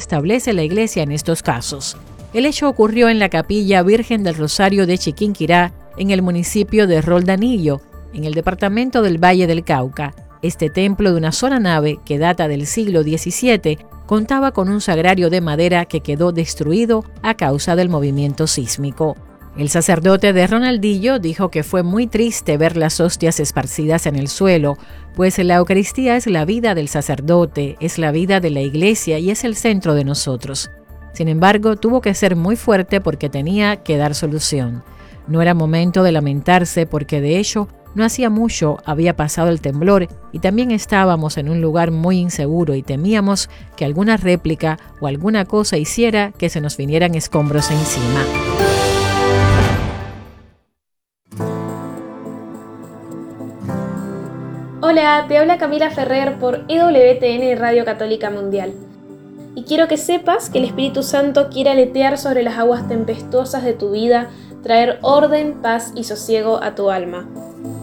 establece la Iglesia en estos casos. El hecho ocurrió en la Capilla Virgen del Rosario de Chiquinquirá, en el municipio de Roldanillo, en el departamento del Valle del Cauca. Este templo de una sola nave, que data del siglo XVII, contaba con un sagrario de madera que quedó destruido a causa del movimiento sísmico. El sacerdote de Ronaldillo dijo que fue muy triste ver las hostias esparcidas en el suelo, pues la Eucaristía es la vida del sacerdote, es la vida de la Iglesia y es el centro de nosotros. Sin embargo, tuvo que ser muy fuerte porque tenía que dar solución. No era momento de lamentarse porque de hecho no hacía mucho había pasado el temblor y también estábamos en un lugar muy inseguro y temíamos que alguna réplica o alguna cosa hiciera que se nos vinieran escombros encima. Hola, te habla Camila Ferrer por EWTN Radio Católica Mundial. Y quiero que sepas que el Espíritu Santo quiere aletear sobre las aguas tempestuosas de tu vida, traer orden, paz y sosiego a tu alma.